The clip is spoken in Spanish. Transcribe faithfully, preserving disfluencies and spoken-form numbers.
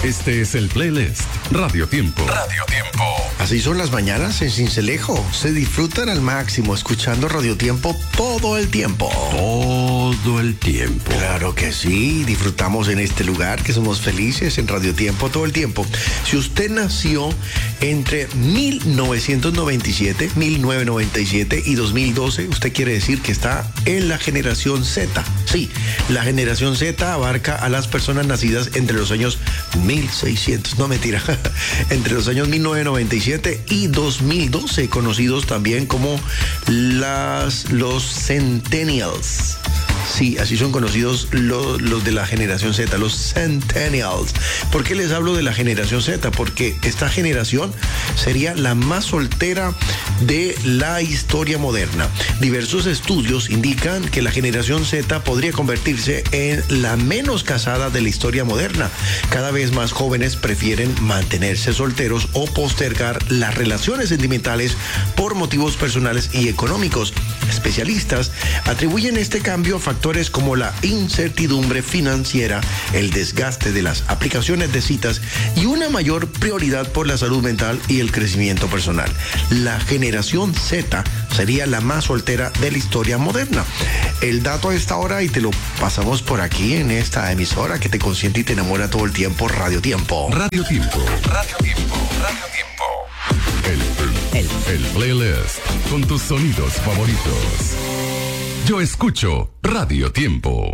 Este es el playlist Radio Tiempo. Radio Tiempo. Así son las mañanas en Sincelejo. Se disfrutan al máximo escuchando Radio Tiempo todo el tiempo. Todo el tiempo. Claro que sí, disfrutamos en este lugar, que somos felices en Radio Tiempo todo el tiempo. Si usted nació entre mil novecientos noventa y siete, mil novecientos noventa y siete y dos mil doce, usted quiere decir que está en la generación Z. Sí, la generación Z abarca a las personas nacidas entre los años mil seiscientos, no mentira, entre los años mil novecientos noventa y siete y dos mil doce, conocidos también como las, los Centennials. Sí, así son conocidos los, los de la generación Z, los Centennials. ¿Por qué les hablo de la generación Z? Porque esta generación sería la más soltera de la historia moderna. Diversos estudios indican que la generación Z podría convertirse en la menos casada de la historia moderna. Cada vez más jóvenes prefieren mantenerse solteros o postergar las relaciones sentimentales por motivos personales y económicos. Especialistas atribuyen este cambio a factores como la incertidumbre financiera, el desgaste de las aplicaciones de citas y una mayor prioridad por la salud mental y el crecimiento personal. La generación Z sería la más soltera de la historia moderna. El dato a esta hora y te lo pasamos por aquí en esta emisora que te consiente y te enamora todo el tiempo, Radio Tiempo. Radio Tiempo. Radio Tiempo. Radio Tiempo. El, el, el, el playlist con tus sonidos favoritos. Yo escucho Radio Tiempo.